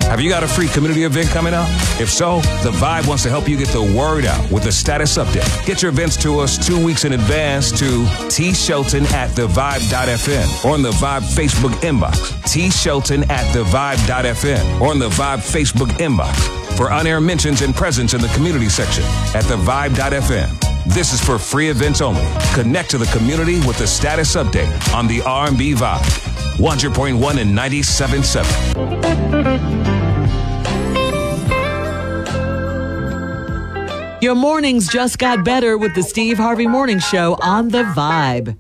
Have you got a free community event coming up? If so, The Vibe wants to help you get the word out with a status update. Get your events to us 2 weeks in advance to tshelton@thevibe.fm or on the Vibe Facebook inbox. tshelton@thevibe.fm or on the Vibe Facebook inbox for on-air mentions and presence in the community section at thevibe.fm. This is for free events only. Connect to the community with the status update on the R&B Vibe. 100.1 and 97.7. Your mornings just got better with the Steve Harvey Morning Show on The Vibe.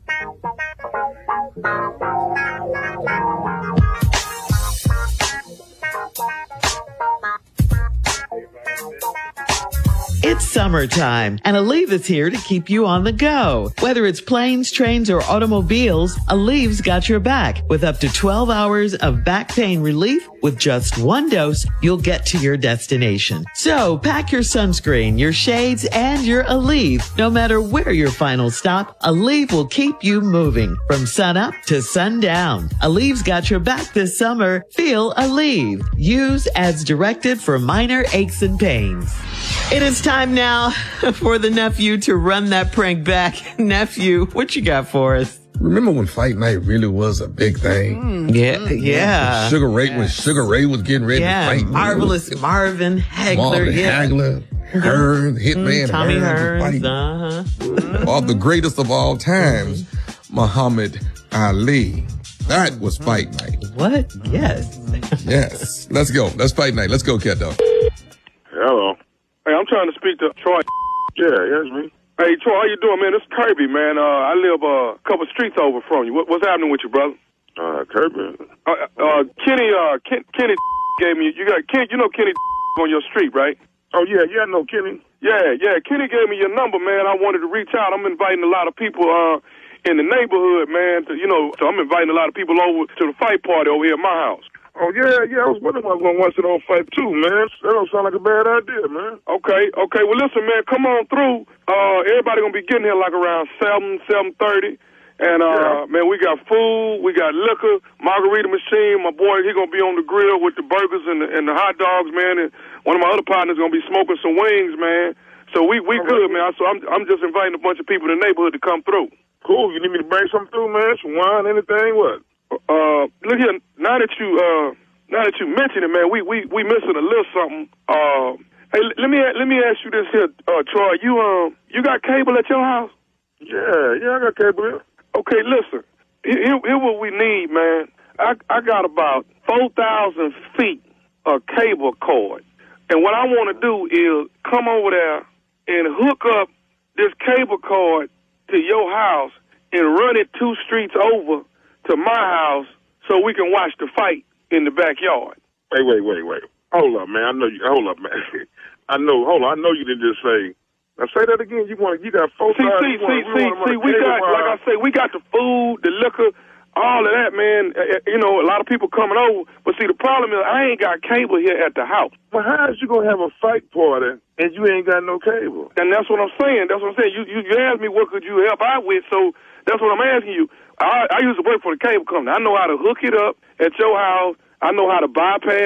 It's summertime, and Aleve is here to keep you on the go. Whether it's planes, trains, or automobiles, Aleve's got your back. With up to 12 hours of back pain relief, with just one dose, you'll get to your destination. So pack your sunscreen, your shades, and your Aleve. No matter where your final stop, Aleve will keep you moving from sun up to sundown. Aleve's got your back this summer. Feel Aleve. Use as directed for minor aches and pains. It is time now for the nephew to run that prank back. Nephew, what you got for us? Remember when fight night really was a big thing? Yeah. Sugar Ray was getting ready to fight. Marvelous Marvin Hagler. Marvin Hagler, Hearns, Hitman Tommy Hearns. Of the greatest of all times, Muhammad Ali. That was fight night. What? Yes. Yes. Let's go. That's fight night. Let's go, Cat Dog. Hello. Hey, I'm trying to speak to Troy. Yeah, that's me. Hey, Troy, how you doing, man? It's Kirby, man. I live a couple streets over from you. What's happening with you, brother? Kirby? Kenny gave me, you know Kenny on your street, right? Oh, yeah, I know Kenny. Yeah, Kenny gave me your number, man. I wanted to reach out. I'm inviting a lot of people in the neighborhood, man. So I'm inviting a lot of people over to the fight party over here at my house. Oh, yeah, I was wondering if I was going to watch it on fight too, man. That don't sound like a bad idea, man. Okay. Well, listen, man, come on through. Everybody going to be getting here like around 7:30. And, man, we got food, we got liquor, margarita machine. My boy, he going to be on the grill with the burgers and the hot dogs, man. And one of my other partners going to be smoking some wings, man. So we good, man. So I'm just inviting a bunch of people in the neighborhood to come through. Cool. You need me to bring something through, man? Some wine, anything? What? Look here. Now that you mention it, man, we missing a little something. Hey, let me ask you this here, Troy. You got cable at your house? Yeah, I got cable here. Okay, listen. Here what we need, man. I got about 4,000 feet of cable cord, and what I want to do is come over there and hook up this cable cord to your house and run it 2 streets over to my house so we can watch the fight in the backyard. Wait. Hold up, man. Hold up, man. I know you didn't just say. Now say that again. You got 4,000. See, we got, like I say, we got the food, the liquor, all of that, man. A lot of people coming over. But see, the problem is I ain't got cable here at the house. But how is you gonna have a fight party and you ain't got no cable? And that's what I'm saying. You asked me what could you help out with, so that's what I'm asking you. I used to work for the cable company. I know how to hook it up at your house. I know how to bypass